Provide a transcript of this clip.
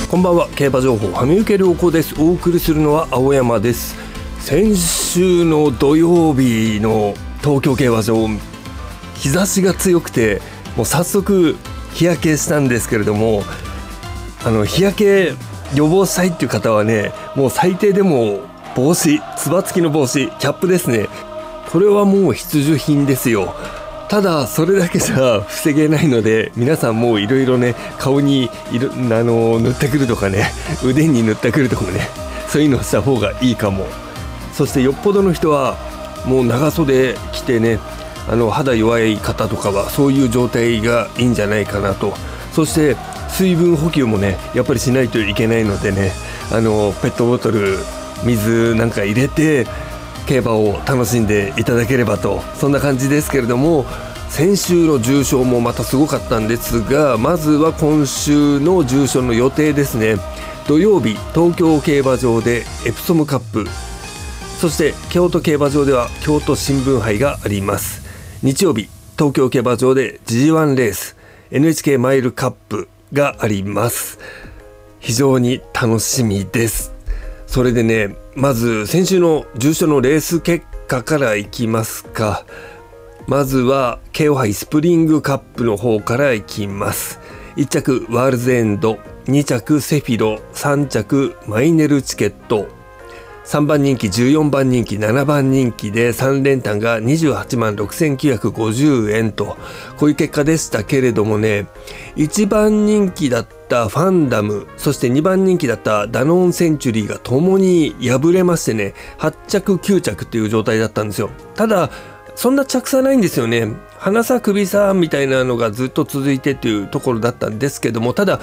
こんばんは。競馬情報羽生良子です。お送りするのは青山です。先週の土曜日の東京競馬場、日差しが強くてもう早速日焼けしたんですけれども、日焼け予防したいっていう方はね、もう最低でも帽子、つば付きの帽子、キャップですね。これはもう必需品ですよ。ただそれだけじゃ防げないので、皆さんもういろいろね、顔に塗ってくるとかね、腕に塗ってくるとかね、そういうのをした方がいいかも。そしてよっぽどの人はもう長袖着てね、肌弱い方とかはそういう状態がいいんじゃないかなと。そして水分補給もね、やっぱりしないといけないのでね、ペットボトル水なんか入れて競馬を楽しんでいただければと、そんな感じですけれども、先週の重賞もまたすごかったんですが、まずは今週の重賞の予定ですね。土曜日、東京競馬場でエプソムカップ、そして京都競馬場では京都新聞杯があります。日曜日、東京競馬場で G1 レース NHK マイルカップがあります。非常に楽しみです。それでね、まず先週の重賞のレース結果からいきますか。まずは京王杯スプリングカップの方からいきます。1着ワールズエンド、2着セフィロ、3着マイネルチケット、3番人気、14番人気、7番人気で3連単が28万6950円と、こういう結果でしたけれどもね、1番人気だったファンダム、そして2番人気だったダノンセンチュリーがともに敗れましてね、8着9着っていう状態だったんですよ。ただそんな着差ないんですよね。花差首差みたいなのがずっと続いてっていうところだったんですけども、ただ